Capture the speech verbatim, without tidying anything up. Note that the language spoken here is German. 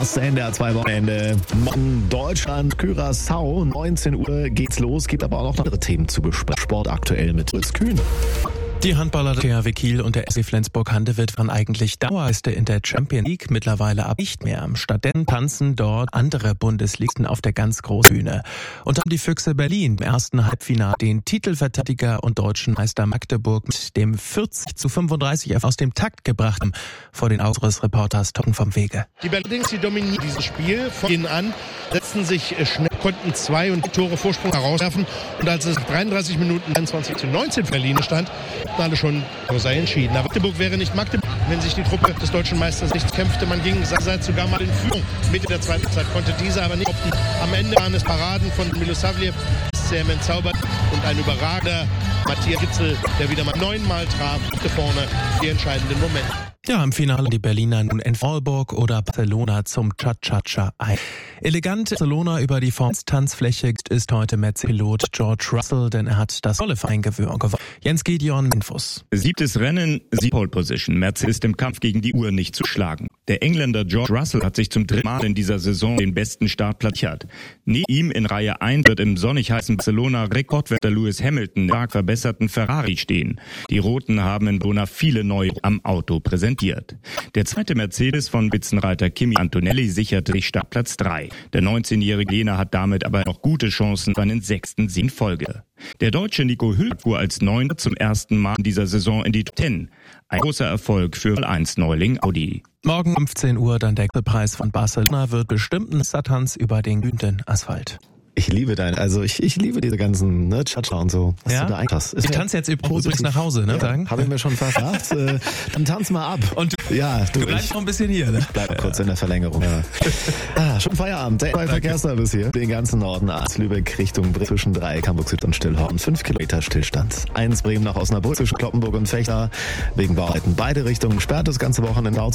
Das N D R zwei Wochenende. Deutschland, Curaçao. neunzehn Uhr geht's los. Gibt aber auch noch andere Themen zu besprechen. Sport aktuell mit Fritz Kühn. Die Handballer der T H W Kiel und der S C Flensburg-Handewitt waren eigentlich Dauermeister in der Champions League, mittlerweile aber nicht mehr. Stattdessen tanzen dort andere Bundesligisten auf der ganz großen Bühne. Und haben die Füchse Berlin im ersten Halbfinale den Titelverteidiger und deutschen Meister Magdeburg mit dem vierzig zu fünfunddreißig aus dem Takt gebracht haben, vor den Ausrissreporters Tocken vom Wege. Die Berliner, die dominieren dieses Spiel von Beginn an, setzten sich schnell, konnten zwei und Tore Vorsprung herauswerfen. Und als es dreiunddreißig Minuten einundzwanzig zu neunzehn für Berlin stand, alle schon sei entschieden. Aber Magdeburg wäre nicht Magdeburg, wenn sich die Truppe des deutschen Meisters nicht kämpfte. Man ging seit sogar mal in Führung. Mitte der zweiten Zeit konnte diese aber nicht opten. Am Ende waren es Paraden von Milosavljev, sehr entzaubert und ein überragender Matthias Gitzel, der wieder mal neunmal traf, vorne die entscheidenden Momente. Ja, im Finale die Berliner nun in Aalborg oder Barcelona zum Cha-Cha-Cha ein. Elegant Barcelona über die Tanzfläche ist heute Mercedes-Pilot George Russell, denn er hat das Qualifying gewonnen. Jens Gideon, Infos. Siebtes Rennen, siebte Pole Position. Mercedes ist im Kampf gegen die Uhr nicht zu schlagen. Der Engländer George Russell hat sich zum dritten Mal in dieser Saison den besten Start platziert. Neben ihm in Reihe eins wird im sonnig heißen Barcelona Rekordwärter Lewis Hamilton stark verbesserten Ferrari stehen. Die Roten haben in Barcelona viele neue am Auto präsentiert. Der zweite Mercedes von Spitzenreiter Kimi Antonelli sicherte sich Startplatz drei. Der neunzehnjährige Jena hat damit aber noch gute Chancen für einen sechsten Sieg in Folge. Der Deutsche Nico Hülkenberg fuhr als Neunter zum ersten Mal in dieser Saison in die Top Ten. Ein großer Erfolg für Formel eins Neuling Audi. Morgen fünfzehn Uhr dann der Preis von Barcelona wird bestimmt ein Satanz über den glühenden Asphalt. Ich liebe dein, also ich, ich liebe diese ganzen ne, Cha-Cha und so. Was ja? du da eigentlich hast. Ich tanze jetzt übrigens nach Hause, ne? Ja, habe ich mir schon fast gedacht. äh, dann tanz mal ab. Und du, ja, du, du bleibst noch ein bisschen hier, ne? Bleib ja. kurz in der Verlängerung. Ja. ah, schon Feierabend. Der Verkehrsservice hier. Den ganzen Norden, Arzt, Lübeck, Richtung Bremen, zwischen Dreieck, Hamburg Süd und Stillhorn. Fünf Kilometer Stillstand. Eins Bremen nach Osnabrück, zwischen Kloppenburg und Fechter. Wegen Bauarbeiten beide Richtungen. Sperrt das ganze Wochenende.